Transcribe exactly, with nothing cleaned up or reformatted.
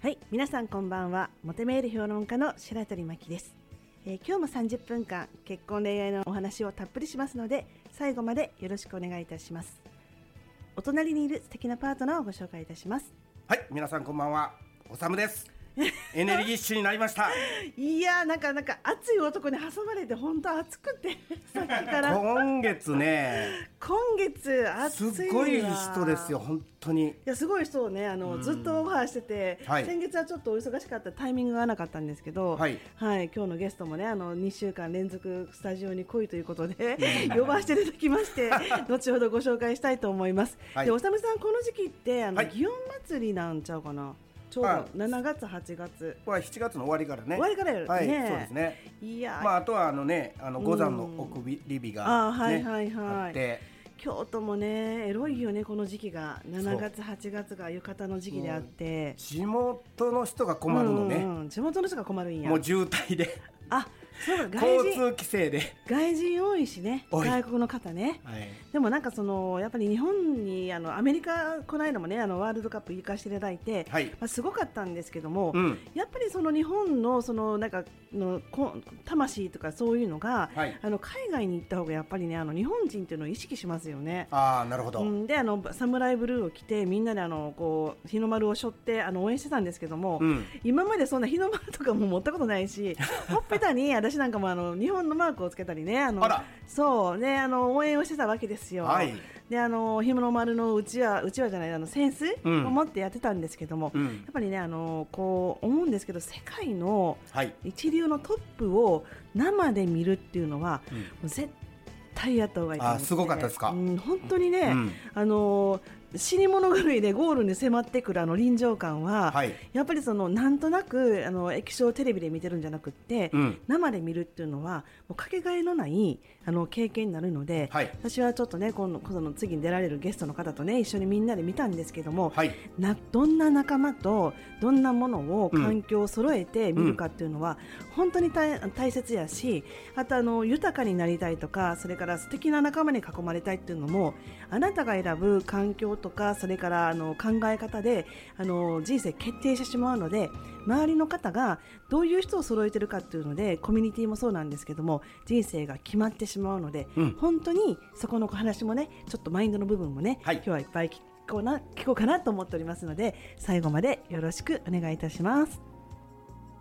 はい、皆さんこんばんは。モテメール評論家の白鳥真希です、えー、今日もさんじゅっぷんかん結婚恋愛のお話をたっぷりしますので、最後までよろしくお願いいたします。お隣にいる素敵なパートナーをご紹介いたします。 はい、皆さんこんばんは。おさむです。エネルギッシュになりました。 いやー、なんかなんか熱い男に挟まれて本当熱くてさっきから今月ね今月暑いわ。 すごい人ですよ本当に。いやすごい人をねあの、うん、ずっとオファーしてて、はい、先月はちょっとお忙しかったタイミングが合わなかったんですけど、はいはい、今日のゲストもねあのにしゅうかん連続スタジオに来いということで、うん、呼ばせていただきまして後ほどご紹介したいと思います、はい、でおさむさんこの時期ってあの、はい、祇園祭りなんちゃうかな。ちょうどしちがつはちがつこれはしちがつの終わりからね。 終わりからやるね、 はい、そうですね。いや、まあ、あとはあのねあの五山の送り火が、ね、 あ、はいはいはい、 あって京都もねエロいよねこの時期が。しちがつはちがつが浴衣の時期であって地元の人が困るのね、 うんうん、地元の人が困るんや。 もう渋滞であそう外人交通規制で外人多いしね、外国の方ね、はい、でもなんかそのやっぱり日本にあのアメリカこの間もねあのワールドカップ行かせていただいて、はい、まあ、すごかったんですけども、うん、やっぱりその日本のそのなんかのこ魂とかそういうのが、はい、あの海外に行った方がやっぱりねあの日本人っていうのを意識しますよね。 あー、なるほど、 うん、であのサムライブルーを着てみんなであのこう日の丸を背負ってあの応援してたんですけども、うん、今までそんな日の丸とかも持ったことないしほっぺたに私なんかもあの日本のマークをつけたりねあのあそうねあの応援をしてたわけですよ、はい、であの日の丸のうちわうちわじゃないあの扇子を持ってやってたんですけども、うん、やっぱりねあのこう思うんですけど世界の一流のトップを生で見るっていうのは、うん、もう絶対やった方がいいと思って。 あ、すごかったですか。 うん、本当にね、うん、あの死に物狂いでゴールに迫ってくるあの臨場感は、はい、やっぱりそのなんとなくあの液晶テレビで見てるんじゃなくって、うん、生で見るっていうのはもうかけがえのないあの経験になるので、はい、私はちょっとね今度この次に出られるゲストの方とね一緒にみんなで見たんですけども、はい、などんな仲間とどんなものを環境を揃えて見るかっていうのは、うん、本当に大切やし、あとあの豊かになりたいとかそれから素敵な仲間に囲まれたいっていうのもあなたが選ぶ環境とかそれからあの考え方であの人生決定してしまうので、周りの方がどういう人を揃えてるかっていうのでコミュニティもそうなんですけども人生が決まってしまうので、うん、本当にそこの話もねちょっとマインドの部分もね、はい、今日はいっぱい聞こうな聞こうかなと思っておりますので最後までよろしくお願いいたします。